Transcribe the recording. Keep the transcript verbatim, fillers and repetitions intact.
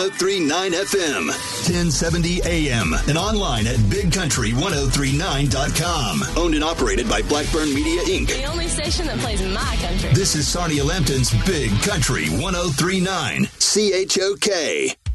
oh three point nine F M, ten seventy A M, and online at big country ten thirty-nine dot com. Owned and operated by Blackburn Media, Incorporated. The only station that plays my country. This is Sarnia Lambton's Big Country ten thirty-nine, C H O K.